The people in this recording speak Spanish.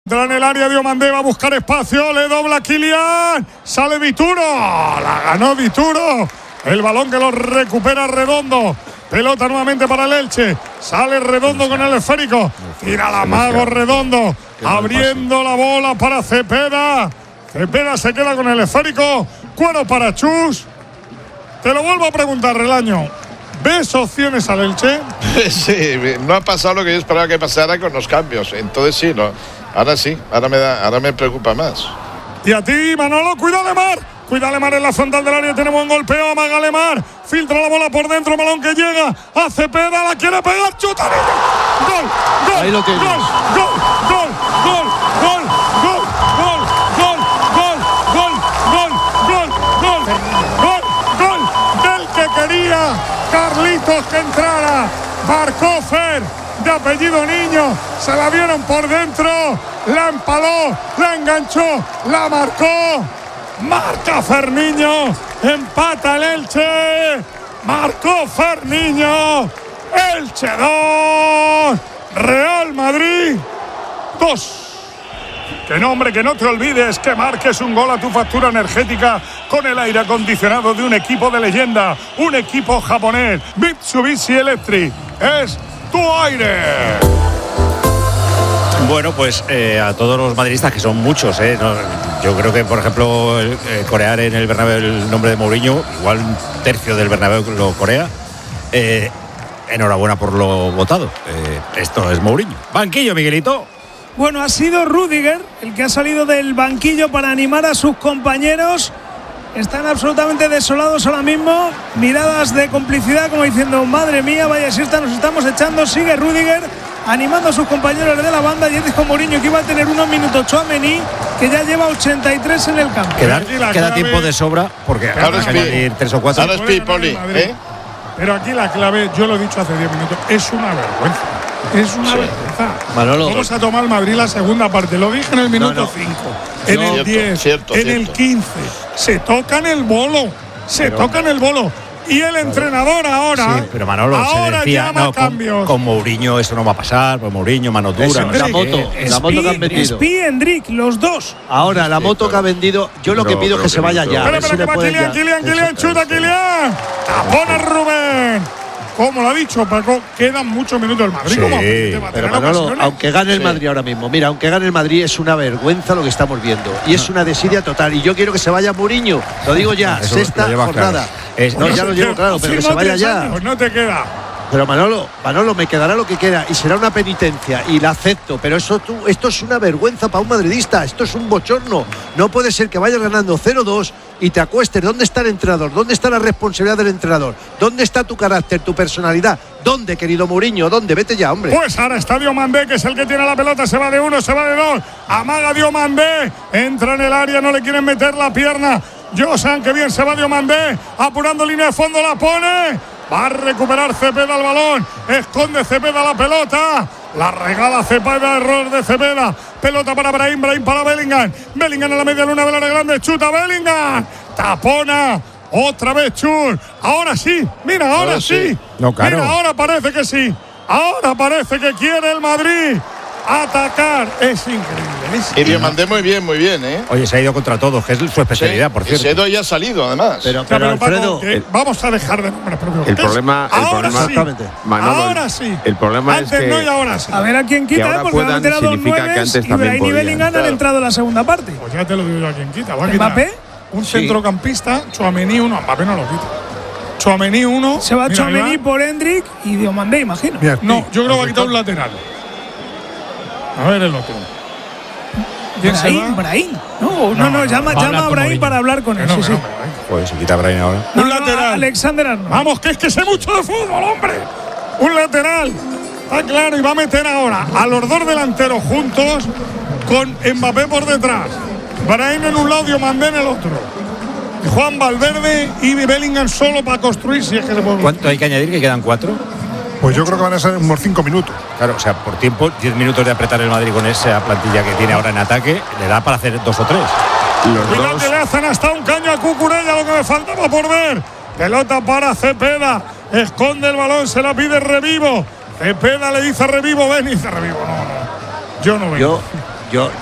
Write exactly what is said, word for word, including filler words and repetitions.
Entra en el área, Diomandé va a buscar espacio, le dobla a Kylian, sale Dituro, la ganó Dituro, el balón que lo recupera Redondo, pelota nuevamente para el Elche, sale Redondo con el esférico, tira la mago Redondo, abriendo la bola para Cepeda, Cepeda se queda con el esférico, cuero para Chus, te lo vuelvo a preguntar, Relaño. ¿Ves opciones al Elche? Sí, no ha pasado lo que yo esperaba que pasara con los cambios. Entonces sí, no. Ahora sí, ahora me da, ahora me preocupa más. Y a ti, Manolo, cuida Lemar. Cuida Lemar en la frontal del área, tenemos un golpeo, amaga Lemar, filtra la bola por dentro, balón que llega a Cepeda, la quiere pegar, chuta. Gol, gol, ahí lo tienes. Gol, gol, gol, gol, gol, gol, gol, gol, gol, gol, gol, gol, gol, gol, del que quería Carlitos que entrara, marcó Fer, de apellido Niño, se la vieron por dentro, la empaló, la enganchó, la marcó, marca Fer Niño, empata el Elche, marcó Fer Niño, Elche dos, Real Madrid dos. Que no, hombre, que no te olvides que marques un gol a tu factura energética con el aire acondicionado de un equipo de leyenda, un equipo japonés, Mitsubishi Electric. Es tu aire. Bueno, pues eh, a todos los madridistas, que son muchos, eh, no, yo creo que, por ejemplo, el, eh, corear en el Bernabéu el nombre de Mourinho, igual un tercio del Bernabéu lo corea. Eh, enhorabuena por lo votado. Eh, esto es Mourinho. Banquillo, Miguelito. Bueno, ha sido Rüdiger el que ha salido del banquillo para animar a sus compañeros. Están absolutamente desolados ahora mismo. Miradas de complicidad como diciendo, madre mía, vaya siesta, nos estamos echando. Sigue Rüdiger animando a sus compañeros de la banda. Y dijo Mourinho que iba a tener unos minutos Tchouaméni, que ya lleva ochenta y tres en el campo. Queda, queda tiempo de sobra porque ahora hay que añadir tres o cuatro. Ahora es Pipoli, ¿eh? Pero aquí la clave, yo lo he dicho hace diez minutos, es una vergüenza. Es una sí. vergüenza. Manolo, vamos a tomar Madrid la segunda parte. Lo dije en el minuto cinco, no, no. en no, el diez, cierto, en cierto. el quince. Se tocan el bolo. Se pero, tocan el bolo. Y el entrenador ahora. Sí, pero Manolo, ahora se decía, llama no, cambios. Con, con Mourinho eso no va a pasar. Pues Mourinho, mano dura. No la moto, la moto que han vendido. Spi, Endrick, los dos. Ahora, la moto que ha vendido, yo lo que pido es que se vaya ya. Espera, espera, que va Kylian, Kylian, Kylian, chuta, Kylian. Tapona Rubén. Como lo ha dicho Paco, quedan muchos minutos el Madrid. Sí, como pero Manolo, aunque gane el sí. Madrid ahora mismo, mira, aunque gane el Madrid es una vergüenza lo que estamos viendo. Y es una desidia total. Y yo quiero que se vaya Mourinho. Lo digo ya, no, sexta jornada. Claro. Es, no, ya lo llevo claro, pero que se vaya ya. Pues no te queda. Pero Manolo, Manolo, me quedará lo que queda y será una penitencia y la acepto, pero eso tú, esto es una vergüenza para un madridista, esto es un bochorno. No puede ser que vayas ganando cero dos y te acuestes. ¿Dónde está el entrenador? ¿Dónde está la responsabilidad del entrenador? ¿Dónde está tu carácter, tu personalidad? ¿Dónde, querido Mourinho? ¿Dónde? Vete ya, hombre. Pues ahora está Diomandé, que es el que tiene la pelota, se va de uno, se va de dos, amaga Diomandé, entra en el área, no le quieren meter la pierna. Josan, que bien se va Diomandé, apurando línea de fondo, la pone. Va a recuperar Cepeda el balón. Esconde Cepeda la pelota. La regala Cepeda, error de Cepeda. Pelota para Brahim, Brahim para Bellingham. Bellingham en la media luna del área grande. Chuta Bellingham. Tapona. Otra vez Chur. Ahora sí. Mira, ahora, ahora sí. sí. No, claro. Mira, ahora parece que sí. Ahora parece que quiere el Madrid atacar. Es increíble. Es y Diomandé muy bien, muy bien, ¿eh? Oye, se ha ido contra todo, que es su especialidad, sí, por cierto. Y Sedo ya ha salido, además. Pero, pero, pero Alfredo, Paco, el, vamos a dejar de nombres propios. El problema, el ahora problema sí. Manolo, ahora sí. El problema antes es que no y ahora sí. A ver a quién quita, porque van a meter a dos nueves y Brahim y Bellingham han entrado en la segunda parte. Pues ya te lo digo yo a quién quita. Va a ¿Mbappé? Un sí. centrocampista, Tchouaméni uno. Mbappé no lo quita. Tchouaméni uno. Se va Tchouaméni por Endrick y Diomandé, imagino. Mira, no, yo creo que va a quitar un lateral. A ver el otro. Brahim, Brahim. No, no, no, no llama, llama a Brahim para hablar con él. No, sí, no, sí. No, pues se quita Brahim ahora. Un no, lateral. Alexander Arnold. Vamos, que es que sé mucho de fútbol, hombre. Un lateral. Está claro, y va a meter ahora a los dos delanteros juntos con Mbappé por detrás. Brahim en un lado, Diomandé en el otro. Y Juan Valverde y Bellingham solo para construir, si es que se puede. ¿Cuánto hay que añadir? Que quedan cuatro. Pues yo creo que van a ser unos cinco minutos. Claro, o sea, por tiempo, diez minutos de apretar el Madrid con esa plantilla que tiene ahora en ataque, le da para hacer dos o tres. Los Cuidado dos. Que le hacen hasta un caño a Cucurella, lo que me faltaba por ver. Pelota para Cepeda, esconde el balón, se la pide Revivo. Cepeda le dice a Revivo, ven, y dice Revivo, no, no, yo no vengo. Yo, yo,